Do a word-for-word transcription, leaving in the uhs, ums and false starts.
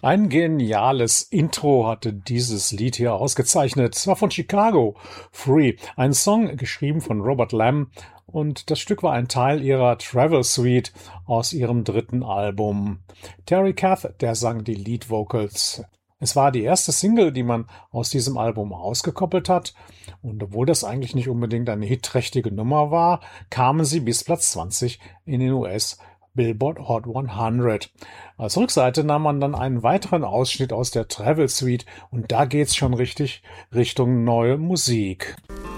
Ein geniales Intro hatte dieses Lied hier ausgezeichnet. Es war von Chicago, Free, ein Song geschrieben von Robert Lamm, und das Stück war ein Teil ihrer Travel Suite aus ihrem dritten Album. Terry Kath, der sang die Lead Vocals. Es war die erste Single, die man aus diesem Album ausgekoppelt hat, und obwohl das eigentlich nicht unbedingt eine hitträchtige Nummer war, kamen sie bis Platz zwanzig in den U S Billboard Hot hundert. Als Rückseite nahm man dann einen weiteren Ausschnitt aus der Travel Suite, und da geht's schon richtig Richtung neue Musik.